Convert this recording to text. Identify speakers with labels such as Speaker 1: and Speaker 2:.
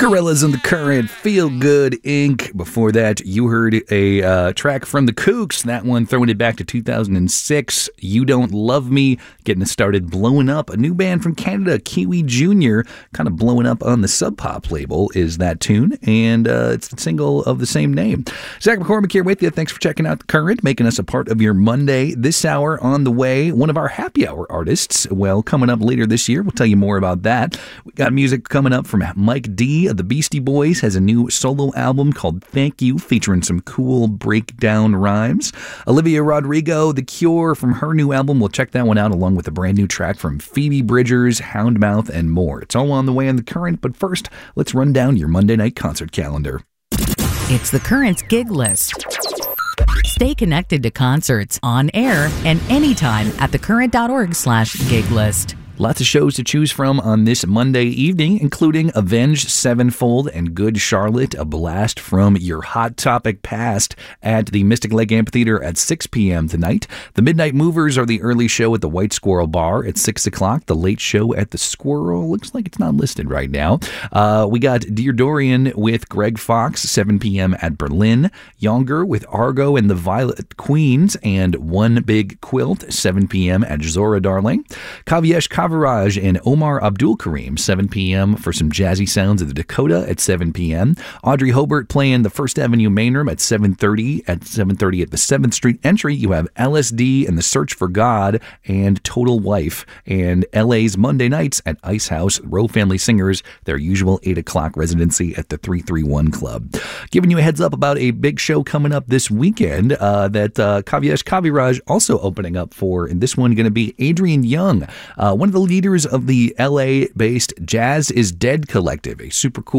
Speaker 1: Gorillaz and the Current, Feel Good Inc. Before that, you heard a track from the Kooks. That one throwing it back to 2006. You Don't Love Me, getting us started, Blowing Up. A new band from Canada, Kiwi Jr., kind of blowing up on the Sub Pop label is that tune, and it's the single of the same name. Zach McCormick here with you. Thanks for checking out the Current, making us a part of your Monday. This hour on the way, one of our happy hour artists. Well, coming up later this year, we'll tell you more about that. We got music coming up from Mike D of the Beastie Boys, has a new solo album called Thank You, featuring some cool breakdown rhymes. Olivia Rodrigo, The Cure, from her new album. We'll check that one out, along with a brand new track from Phoebe Bridgers, Houndmouth, and more. It's all on the way on the Current, but first, let's run down your Monday night concert calendar.
Speaker 2: It's the Current's gig list. Stay connected to concerts on air and anytime at thecurrent.org/gig list.
Speaker 1: Lots of shows to choose from on this Monday evening, including Avenged Sevenfold and Good Charlotte, a blast from your Hot Topic past at the Mystic Lake Amphitheater at 6 p.m. tonight. The Midnight Movers are the early show at the White Squirrel Bar at 6 o'clock. The late show at the Squirrel looks like it's not listed right now. We got Dear Dorian with Greg Fox, 7 p.m. at Berlin. Younger with Argo and the Violet Queens and One Big Quilt, 7 p.m. at Zora Darling. Kavyesh Kaviraj and Omar Abdul Karim, 7 p.m. for some jazzy sounds of the Dakota at 7 p.m. Audrey Hobart playing the First Avenue main room at 7:30. At 7:30 at the 7th Street entry, you have LSD and The Search for God and Total Wife. And LA's Monday nights at Ice House, Rowe Family Singers, their usual 8 o'clock residency at the 331 Club. Giving you a heads up about a big show coming up this weekend that Kavyesh Kaviraj also opening up for, and this one going to be Adrian Young, one of the leaders of the LA-based Jazz is Dead collective, a super cool